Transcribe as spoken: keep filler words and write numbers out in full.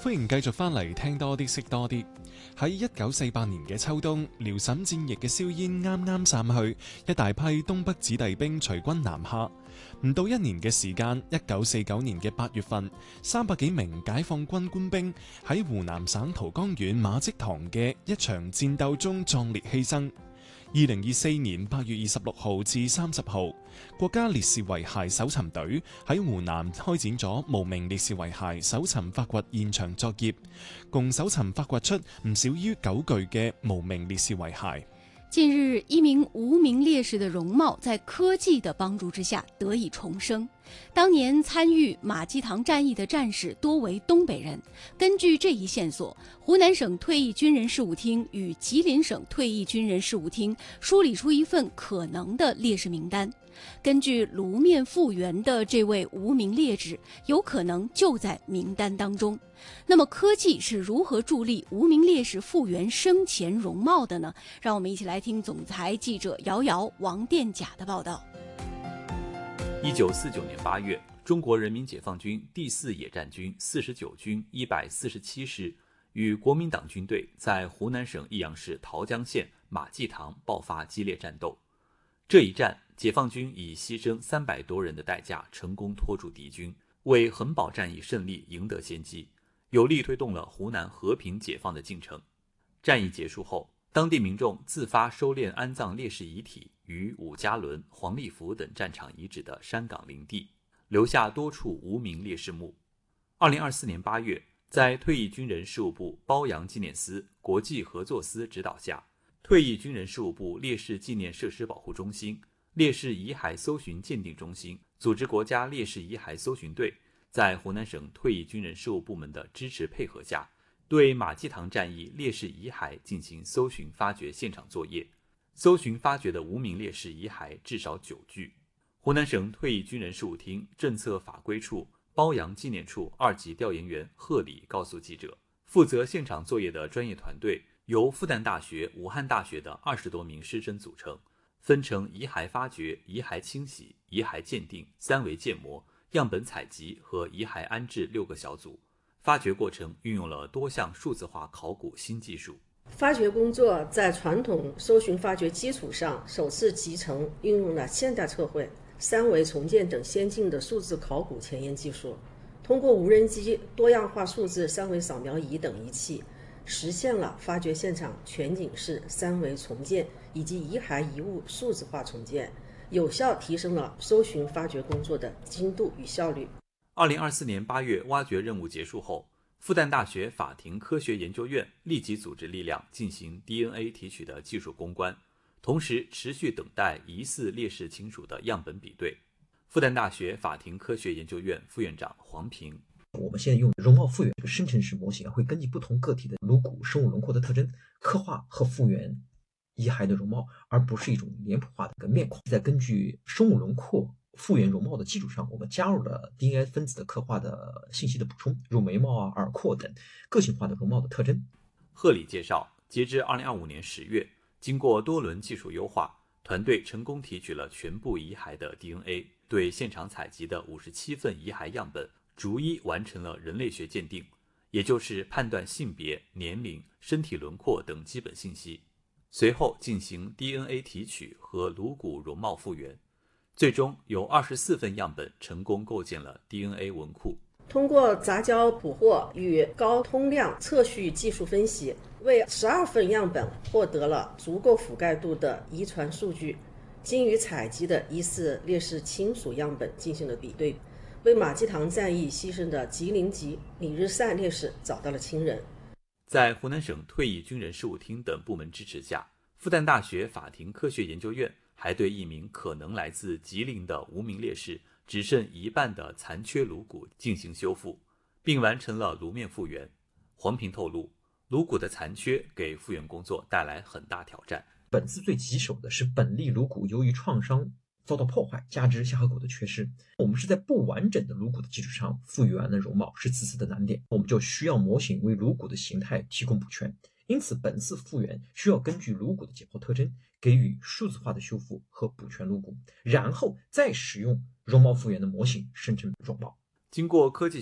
歡迎繼續翻嚟聽多啲識多啲。喺一九四八年嘅秋冬，遼瀋戰役嘅硝煙啱啱散去，一大批東北子弟兵隨軍南下。唔到一年嘅時間，一九四九年嘅八月份，三百幾名解放軍官兵喺湖南省桃江縣馬積塘嘅一場戰鬥中壯烈犧牲。二零二四年八月二十六號至三十號，國家烈士遺骸搜尋隊喺湖南開展咗無名烈士遺骸搜尋發掘現場作業，共搜尋發掘出唔少於九具嘅無名烈士遺骸。 近日，一名無名烈士的容貌在科技的幫助之下得以重生。當年參與馬濟塘戰役的戰士多為東北人。根據這一線索，湖南省退役軍人事務廳與吉林省退役軍人事務廳梳理出一份可能的烈士名單。根據顱面復原的這位無名烈士，有可能就在名單當中。那麼科技是如何助力無名烈士復原生前容貌的呢？讓我們一起來聽總台記者姚瑤、王殿甲的報道。 一九四九年八月，中國人民解放軍第四野戰軍四十九軍一百四十七師與國民黨軍隊在湖南省益陽市桃江縣馬濟塘爆發激烈戰鬥。這一戰，解放軍以犧牲三百多人的代價，成功拖住敵軍，為衡寶戰役勝利贏得先機，有力推動了湖南和平解放的進程。戰役結束後，當地民眾自發收斂安葬烈士遺體於伍家崙、黃立福等戰場遺址的山崗林地，留下多處無名烈士墓。二零二四年八月，在退役軍人事務部褒揚紀念司、國際合作司指導下，退役軍人事務部烈士紀念設施保護中心、烈士遺骸搜尋鑑定中心組織國家烈士遺骸搜尋隊，在湖南省退役軍人事務部門的支持配合下，對馬濟塘戰役烈士遺骸進行搜尋發掘現場作業，搜尋發掘的無名烈士遺骸至少九具。湖南省退役軍人事務廳政策法規處褒揚紀念處二級調研員賀禮告訴記者，負責現場作業的專業團隊由復旦大學、武漢大學的二十多名師生組成，分成遺骸發掘、遺骸清洗、遺骸鑑定、三維建模、樣本採集和遺骸安置六個小組。發掘過程運用了多項數字化考古新技術。 發掘工作在傳統搜尋發掘基礎上，首次集成運用了現代測繪、三維重建等先進的數字考古前沿技術，通過無人機、多樣化數字三維掃描儀等儀器，實現了發掘現場全景式三維重建以及遺骸遺物數字化重建，有效提升了搜尋發掘工作的精度與效率。 二零二四年八月挖掘任務結束後，復旦大學法庭科學研究院立即組織力量進行 D N A 提取的技術攻關，同時持續等待疑似烈士親屬的樣本比對。復旦大學法庭科學研究院副院長黃平， 我們現在用容貌復原這個生成式模型，會根據不同個體的顱骨生物輪廓的特徵，刻畫和復原遺骸的容貌，而不是一種臉譜化的個面孔。再根據生物輪廓復原容貌的基礎上，我們加入了 D N A 分子的刻畫的信息的補充，如眉毛啊、耳廓等個性化的容貌的特徵。 賀禮介紹，截至二零二五年十月，經過多輪技術優化，團隊成功提取了全部遺骸的 D N A， 對現場採集的五十七份遺骸樣本逐一完成了人類學鑑定，也就是判斷性別、年齡、身體輪廓等基本信息，隨後進行 D N A 提取和顱骨容貌復原。最終有二十四份樣本成功構建了 D N A 文庫。 通過雜交捕獲與高通量測序技術分析，為十二份樣本獲得了足夠覆蓋度的遺傳數據，經與採集的疑似烈士親屬樣本進行了比對，為馬濟塘戰役犧牲的吉林籍李日善烈士找到了親人。 在湖南省退役軍人事務廳等部門支持下，復旦大學法庭科學研究院還對一名可能來自吉林的無名烈士只剩一半的殘缺顱骨進行修復，並完成了顱面復原。黃平透露，顱骨的殘缺給復原工作帶來很大挑戰。 本次最棘手的是本例顱骨由於創傷遭到破壞，加之下頜骨的缺失，我們是在不完整的顱骨的基礎上復原了容貌，是此次的難點。我們就需要模型為顱骨的形態提供補全，因此本次復原需要根據顱骨的解剖特徵給予數字化的修復和補全顱骨，然後再使用容貌復原的模型生成容貌。 經過科技